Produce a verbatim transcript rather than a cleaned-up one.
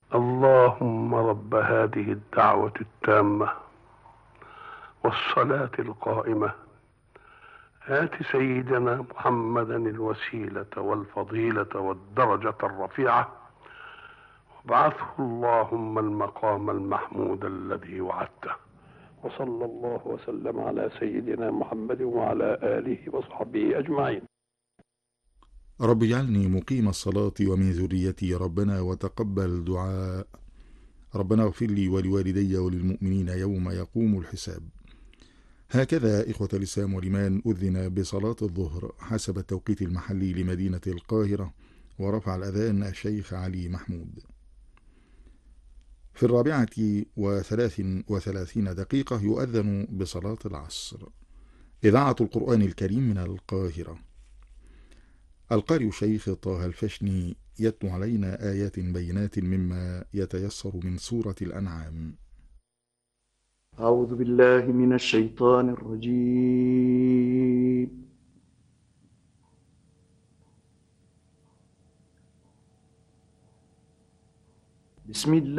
اللهم رب هذه الدعوة التامة والصلاة القائمة آت سيدنا محمدا الوسيلة والفضيلة والدرجة الرفيعة وابعثه اللهم المقام المحمود الذي وعدته. وصلى الله وسلم على سيدنا محمد وعلى آله وصحبه أجمعين. رب اجعلني مقيم الصلاة ومن ذريتي ربنا وتقبل دعاء. ربنا اغفر لي ولوالدي وللمؤمنين يوم يقوم الحساب. هكذا إخوة الإسلام والإيمان أذن بصلاة الظهر حسب التوقيت المحلي لمدينة القاهرة، ورفع الأذان الشيخ علي محمود. في الرابعة وثلاث وثلاثين دقيقة يؤذن بصلاة العصر. إذاعة القرآن الكريم من القاهرة. القارئ الشيخ طه الفشني يتلو علينا آيات بينات مما يتيسر من سورة الأنعام. أعوذ بالله من الشيطان الرجيم. بسم الله